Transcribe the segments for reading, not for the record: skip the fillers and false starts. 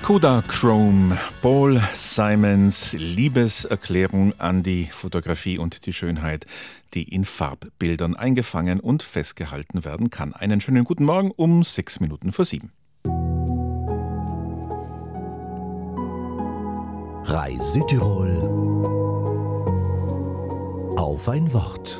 Kodachrome, Paul Simons Liebeserklärung an die Fotografie und die Schönheit, die in Farbbildern eingefangen und festgehalten werden kann. Einen schönen guten Morgen um 6 Minuten vor 7. RAI Südtirol auf ein Wort.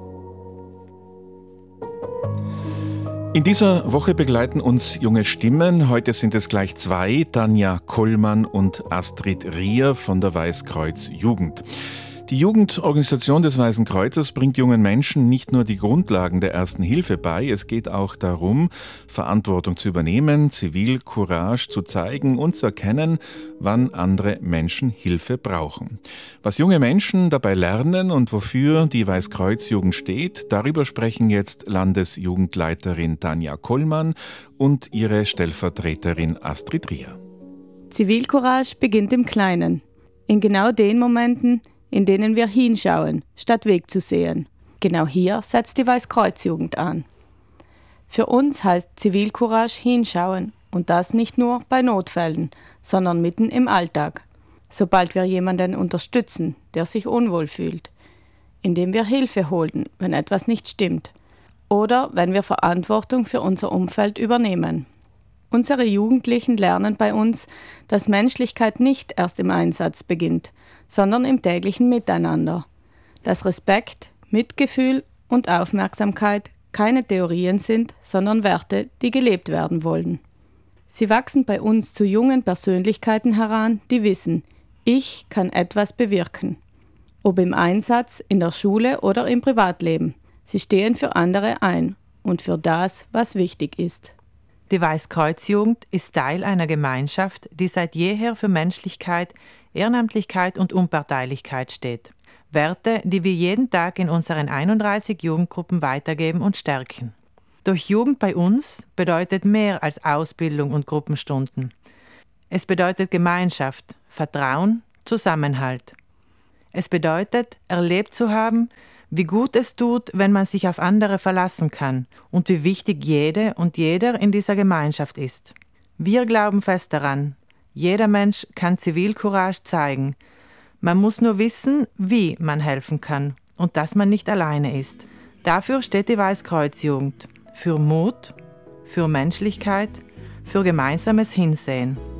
In dieser Woche begleiten uns junge Stimmen. Heute sind es gleich 2, Tanja Kollmann und Astrid Rier von der Weißkreuz Jugend. Die Jugendorganisation des Weißen Kreuzes bringt jungen Menschen nicht nur die Grundlagen der Ersten Hilfe bei, es geht auch darum, Verantwortung zu übernehmen, Zivilcourage zu zeigen und zu erkennen, wann andere Menschen Hilfe brauchen. Was junge Menschen dabei lernen und wofür die Weißkreuz-Jugend steht, darüber sprechen jetzt Landesjugendleiterin Tanja Kollmann und ihre Stellvertreterin Astrid Rier. Zivilcourage beginnt im Kleinen, in genau den Momenten, in denen wir hinschauen, statt wegzusehen. Genau hier setzt die Weißkreuz-Jugend an. Für uns heißt Zivilcourage hinschauen und das nicht nur bei Notfällen, sondern mitten im Alltag. Sobald wir jemanden unterstützen, der sich unwohl fühlt, indem wir Hilfe holen, wenn etwas nicht stimmt, oder wenn wir Verantwortung für unser Umfeld übernehmen. Unsere Jugendlichen lernen bei uns, dass Menschlichkeit nicht erst im Einsatz beginnt, sondern im täglichen Miteinander. Dass Respekt, Mitgefühl und Aufmerksamkeit keine Theorien sind, sondern Werte, die gelebt werden wollen. Sie wachsen bei uns zu jungen Persönlichkeiten heran, die wissen, ich kann etwas bewirken. Ob im Einsatz, in der Schule oder im Privatleben. Sie stehen für andere ein und für das, was wichtig ist. Die Weißkreuz-Jugend ist Teil einer Gemeinschaft, die seit jeher für Menschlichkeit, Ehrenamtlichkeit und Unparteilichkeit steht. Werte, die wir jeden Tag in unseren 31 Jugendgruppen weitergeben und stärken. Durch Jugend bei uns bedeutet mehr als Ausbildung und Gruppenstunden. Es bedeutet Gemeinschaft, Vertrauen, Zusammenhalt. Es bedeutet, erlebt zu haben, wie gut es tut, wenn man sich auf andere verlassen kann und wie wichtig jede und jeder in dieser Gemeinschaft ist. Wir glauben fest daran, jeder Mensch kann Zivilcourage zeigen. Man muss nur wissen, wie man helfen kann und dass man nicht alleine ist. Dafür steht die Weißkreuz-Jugend. Für Mut, für Menschlichkeit, für gemeinsames Hinsehen.